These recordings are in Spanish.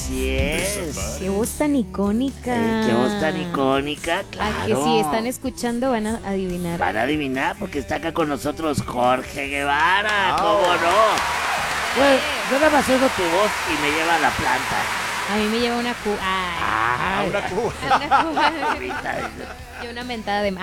Así es. Qué voz tan icónica. Qué voz tan icónica, claro. A que si están escuchando van a adivinar. Van a adivinar porque está acá con nosotros Jorge Guevara. ¿Cómo no? Bueno, yo nada más oigo tu voz y me lleva a la planta. A mí me lleva una cuba. Ah, Una cuba. Una cuba. ahorita. Y una mentada de. No,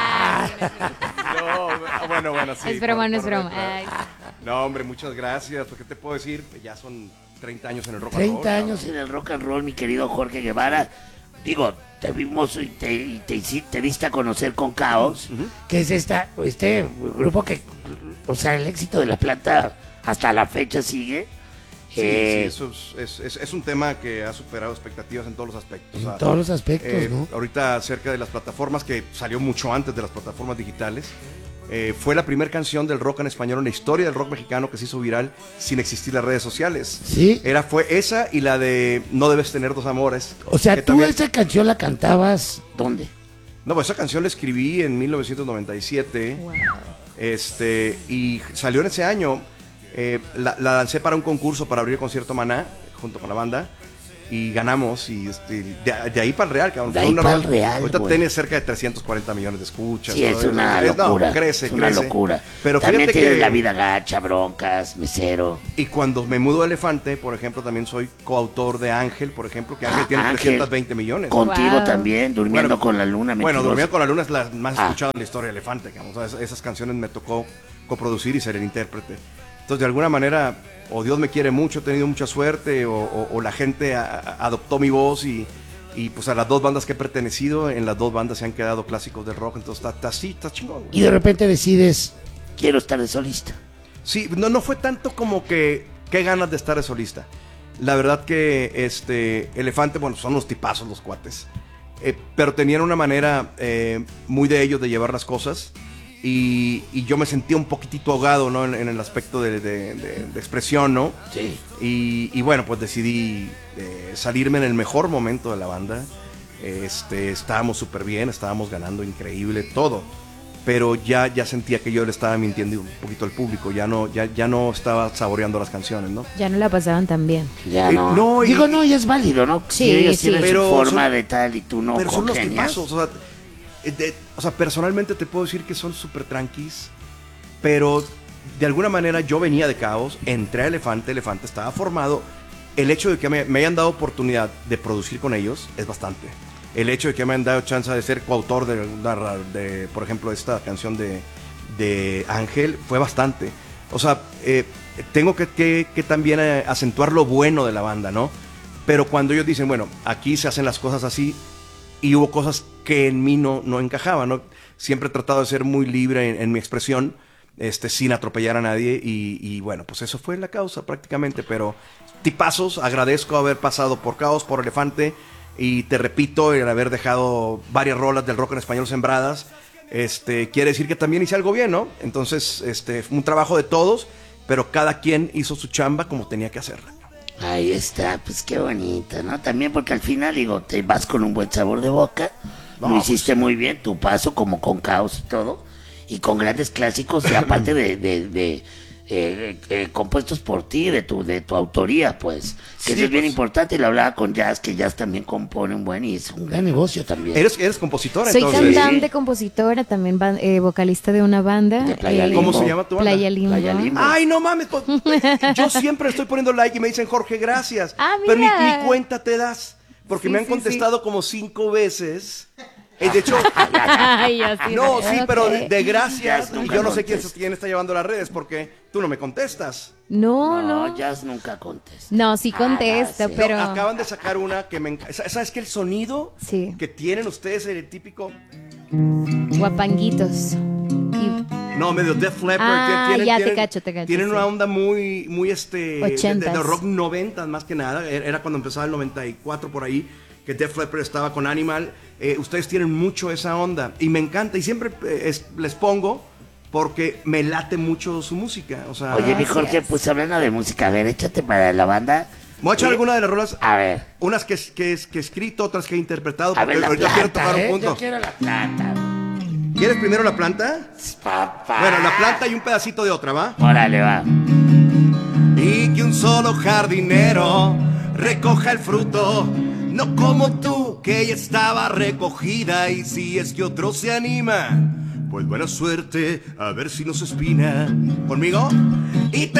bueno, sí. Es broma, no es broma. Ay. No, hombre, muchas gracias. ¿Qué te puedo decir? Ya son 30 años en el rock and roll. 30 años en el rock and roll, mi querido Jorge Guevara. Digo, te vimos y te diste a conocer con Caos, que es este grupo que, o sea, el éxito de la planta hasta la fecha sigue. Sí, eso es un tema que ha superado expectativas en todos los aspectos. En todos los aspectos, ¿no? Ahorita acerca de las plataformas, que salió mucho antes de las plataformas digitales, fue la primera canción del rock en español en la historia del rock mexicano que se hizo viral sin existir las redes sociales. Sí. Fue esa y la de No debes tener dos amores. O sea, que tú también- esa canción la cantabas. ¿Dónde? No, pues esa canción la escribí en 1997. Wow. Y salió en ese año. La lancé para un concurso para abrir el concierto Maná junto con la banda y ganamos y de ahí para el Real, cabrón. De Fue ahí una para el rola- Real, Ahorita güey. tiene cerca de 340 millones de escuchas. Sí, es todo una eso. locura. No, crece. Es una locura. Pero también fíjate tiene que La Vida Gacha, Broncas, Mesero. y cuando me mudo a Elefante, por ejemplo, también soy coautor de Ángel, por ejemplo, que Ángel tiene Ángel. 320 millones. Contigo Wow. también, Durmiendo Bueno, con la Luna. Bueno, Mentiroso. Durmiendo con la Luna es la más Ah. escuchada en la historia de Elefante, cabrón. O sea, esas canciones me tocó coproducir y ser el intérprete. Entonces, de alguna manera, o Dios me quiere mucho, he tenido mucha suerte, o la gente adoptó mi voz y pues a las dos bandas que he pertenecido, en las dos bandas se han quedado clásicos del rock, entonces está así, está chingón. Y de repente decides, Quiero estar de solista. Sí, no fue tanto como que qué ganas de estar de solista. La verdad que Elefante, bueno, son unos tipazos los cuates. Pero tenían una manera muy de ellos de llevar las cosas. Y yo me sentía un poquitito ahogado, ¿no? En el aspecto de expresión, ¿no? Sí. Y bueno, pues decidí salirme en el mejor momento de la banda. Estábamos súper bien, estábamos ganando increíble, todo. Pero ya sentía que yo le estaba mintiendo un poquito al público, ya no estaba saboreando las canciones, ¿no? Ya no la pasaban tan bien. Ya no. No, digo, no, ya es válido. Válido, ¿no? Sí, Sí, ellos sí. tienen Pero su forma son- de tal y tú no pero son los congenias. tipazos, o sea, personalmente te puedo decir que son súper tranquis, pero de alguna manera yo venía de Caos, entré a Elefante estaba formado. El hecho de que me hayan dado oportunidad de producir con ellos es bastante. El hecho de que me hayan dado chance de ser coautor de por ejemplo, esta canción de Ángel fue bastante. O sea, tengo que también acentuar lo bueno de la banda, ¿no? Pero cuando ellos dicen, bueno, aquí se hacen las cosas así, y hubo cosas que en mí no encajaban, ¿no? Siempre he tratado de ser muy libre en mi expresión, sin atropellar a nadie, y bueno, pues eso fue la causa prácticamente, pero tipazos, agradezco haber pasado por Caos, por Elefante, y te repito, el haber dejado varias rolas del rock en español sembradas, quiere decir que también hice algo bien, ¿no? Entonces, fue un trabajo de todos, pero cada quien hizo su chamba como tenía que hacerla. Ahí está, pues qué bonito, ¿no? También porque al final, digo, te vas con un buen sabor de boca. No, Lo hiciste muy bien, tu paso como con Caos y todo. Y con grandes clásicos, y aparte de compuestos por ti, de tu autoría, pues. Que Sí, eso es bien pues. importante. Y lo hablaba con Jazz, que Jazz también compone un buen y es un Gran negocio también. ¿Eres compositora, Soy entonces? cantante, compositora, también vocalista de una banda. De Playa Limbo. ¿Cómo se llama tu banda? Playa Limbo. Playa Limbo. Ay, no mames, pues, yo siempre estoy poniendo like y me dicen, Jorge, gracias. Ah, Pero mira. ni cuenta te das, porque Sí, me han sí, contestado como 5 veces. De hecho, Ay, yo sí, no, ok. sí, pero de gracias. Ya, nunca Yo no sé contesta. quién está llevando las redes, porque tú no me contestas. No, No, no. Jazz nunca contesta. No, sí contesto, sí. pero... Acaban de sacar una que me encanta. ¿Sabes qué? El sonido Sí. que tienen ustedes, el típico... Guapanguitos. Y- No, medio Def Leppard. Ah, ya te cacho, Tienen sí. una onda muy de Ochentas. rock 90 más que nada. Era cuando empezaba el 94 por ahí, que Def Leppard estaba con Animal. Ustedes tienen mucho esa onda y me encanta. Y siempre les pongo porque me late mucho su música. O sea, Oye, mi Jorge, pues hablando de música, a ver, échate para la banda. voy a echar alguna de las rolas. A ver, Unas que he escrito, otras que he interpretado. a ver Porque la ahorita quiero planta, tocar un punto. Yo quiero la planta. ¿Quieres primero la planta? Papá. Bueno, la planta y un pedacito de otra, ¿va? Órale, va. Y que un solo jardinero recoja el fruto, no como tú, que ella estaba recogida. Y si es que otro se anima, pues buena suerte, a ver si nos espina. ¿Conmigo? Y te